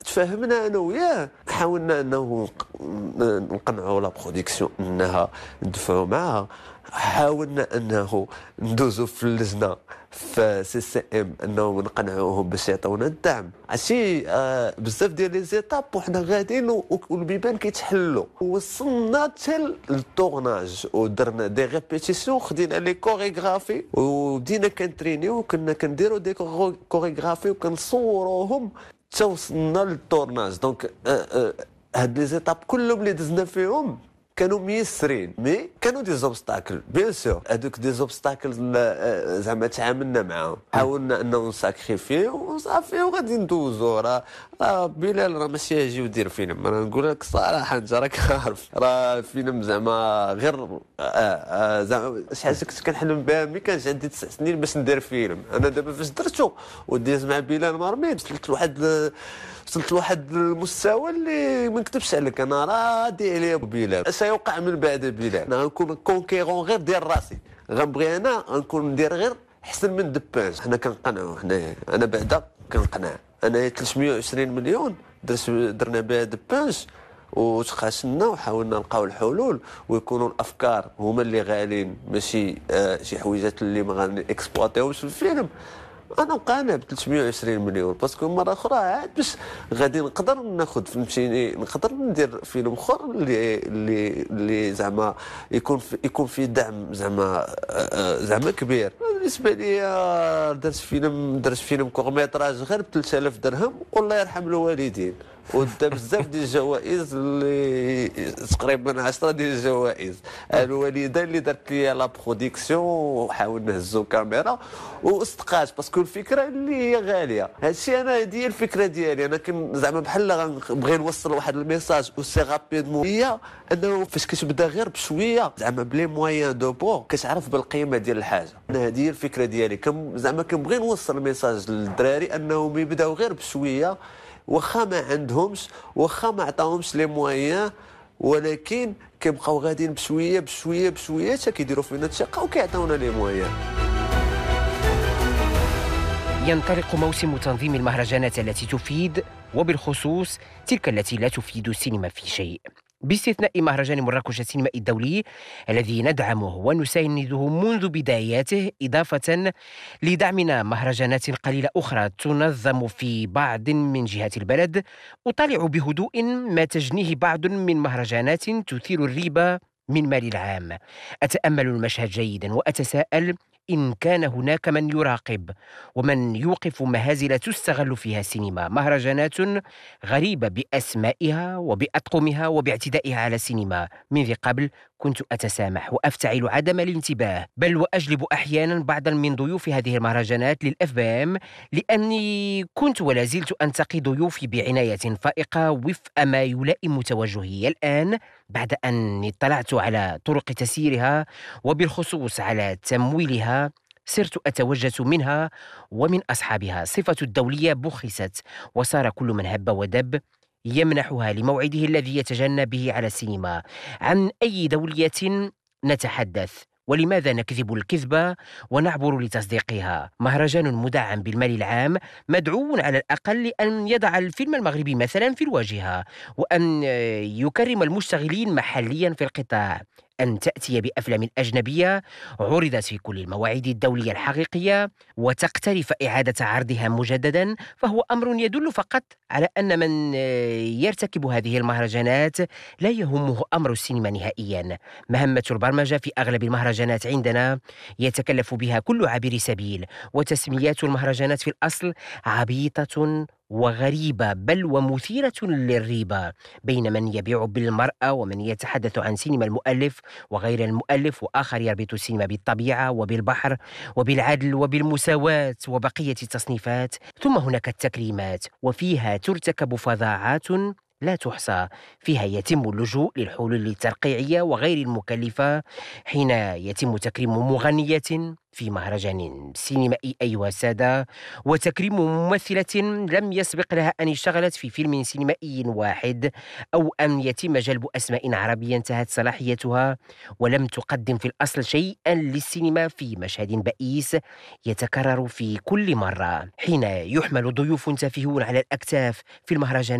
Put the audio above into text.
تفاهمنا انا وياه، حاولنا انه نقنعوا لا برودكسيون انها ندفعوا معها، حاولنا انه ندوزوا في اللجنه في سي سي ام انه نقنعوهم باش يعطيونا الدعم. عرفتي بزاف ديال لي زيتاب وحنا غاديين والبيبان كيتحلوا. وصلنا حتى للطورناج ودرنا دي ريبيتيسيون، خدينا لي كوريغرافي وبدينا كنترينيو وكنا كنديروا دي كوريغرافي وكنصوروهم حتى وصلنا للطورناج. دونك هاد لي زيتاب كلهم اللي دزنا فيهم كانوا ميسرين، مي كانوا دي زوبستاكل بيان سور. هذوك دي زوبستاكل زعما تعاملنا معاهم، حاولنا انه نساكريفيو وصافي وغادي ندوزو. راه بلال راه ماشي يجي ودير فيلم، انا نقول لك الصراحه انت راك عارف، راه الفيلم زعما غير زعما شي حاجه كنت كنحلم بها ملي كانش عندي 9 سنين باش ندير فيلم. انا دابا فاش درتو وديت مع بلال مرميد وصلت لواحد المستوى اللي ما نكتبش عليك، انا راضي عليه بلال. سيوقع من بعد بلال؟ انا غنكون كونكيرون غير ديال راسي، غنبغي انا غنكون ندير غير احسن من دباج. حنا كنقنعوا، حنايا انا بعدا كنقنع. انا 320 مليون درنا بها دباج وتقاشنا وحاولنا نلقاو الحلول ويكونوا الافكار هما اللي غالين، ماشي شي حويجات اللي ما غادي اكسبلواتيوش في الفيلم. انا قانع ب 320 مليون باسكو مره اخرى عاد باش غادي نقدر ناخذ فهمتيني، نقدر ندير فيلم اخر اللي زعما يكون فيه دعم زعما كبير. بالنسبه لي درت فيلم كورميتراج غير ب 3000 درهم والله يرحم الوالدين، ودا بزاف ديال الجوائز اللي تقريبا 10 ديال الجوائز. الوالده اللي دارت لي لا برودكسيون وحاول نهزو كاميرا واستقات باسكو الفكره اللي هي غاليه. هادشي انا هذه هي الفكره ديالي، انا زعما بحال غنبغي نوصل واحد الميساج وسي رابيدمون، هي انه فاش كتبدا غير بشويه زعما بلي مويان دو بور كتعرف بالقيمه ديال الحاجه. انا هذه هي الفكره ديالي، زعما كنبغي نوصل الميساج للدراري انهم يبداو غير بشويه، واخا ما عندهمش، واخا ما عطاهمش لي مويان، ولكن كيبقاو غاديين بشويه بشويه بشويه حتى كيديروا فينا الثقه وكيعطيونا لي مويان. ينطلق موسم تنظيم المهرجانات التي تفيد، وبالخصوص تلك التي لا تفيد السينما في شيء، باستثناء مهرجان مراكش السينمائي الدولي الذي ندعمه ونسانده منذ بداياته، إضافة لدعمنا مهرجانات قليلة أخرى تنظم في بعض من جهات البلد. أطالع بهدوء ما تجنيه بعض من مهرجانات تثير الريبة من مال العام. أتأمل المشهد جيدا وأتساءل إن كان هناك من يراقب ومن يوقف مهازل تستغل فيها السينما. مهرجانات غريبة بأسمائها وبأطقمها وباعتدائها على السينما. من ذي قبل كنت أتسامح وأفتعل عدم الانتباه، بل وأجلب أحيانا بعضا من ضيوف هذه المهرجانات للFBM، لأني كنت ولا زلت أنتقي ضيوفي بعناية فائقة وفق ما يلائم توجهي. الآن بعد أن اطلعت على طرق تسييرها وبالخصوص على تمويلها، صرت أتوجس منها ومن أصحابها. صفة الدولية بخست، وصار كل من هب ودب يمنحها لموعده الذي يتجنى به على السينما. عن أي دولية نتحدث؟ ولماذا نكذب الكذبة ونعبر لتصديقها؟ مهرجان مدعم بالمال العام مدعو على الأقل أن يضع الفيلم المغربي مثلا في الواجهة، وأن يكرم المشتغلين محليا في القطاع، أن تأتي بأفلام أجنبية عرضت في كل المواعيد الدولية الحقيقية وتقترف إعادة عرضها مجددا، فهو أمر يدل فقط على أن من يرتكب هذه المهرجانات لا يهمه أمر السينما نهائيا. مهمة البرمجة في أغلب المهرجانات عندنا يتكلف بها كل عابر سبيل، وتسميات المهرجانات في الأصل عبيطة وغريبة بل ومثيرة للريبة، بين من يبيع بالمرأة ومن يتحدث عن سينما المؤلف وغير المؤلف، وآخر يربط السينما بالطبيعة وبالبحر وبالعدل وبالمساواة وبقية التصنيفات. ثم هناك التكريمات، وفيها ترتكب فظاعات لا تحصى. فيها يتم اللجوء للحلول الترقيعية وغير المكلفة، حين يتم تكريم مغنية في مهرجان سينمائي أيها السادة، وتكريم ممثلة لم يسبق لها أن اشتغلت في فيلم سينمائي واحد، أو أن يتم جلب أسماء عربية انتهت صلاحيتها ولم تقدم في الأصل شيئا للسينما في مشهد بئيس يتكرر في كل مرة. حين يحمل ضيوف تافهون على الأكتاف في المهرجان